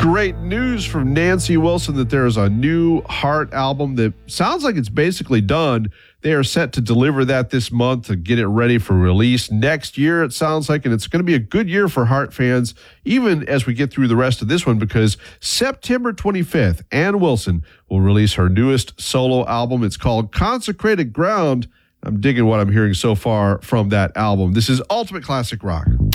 Great news from Nancy Wilson that there is a new Heart album that sounds like it's basically done. They are set to deliver that this month to get it ready for release next year, it sounds like, and it's going to be a good year for Heart fans, even as we get through the rest of this one, because September 25th, Ann Wilson will release her newest solo album. It's called Consecrated Ground. I'm digging what I'm hearing so far from that album. This is Ultimate Classic Rock.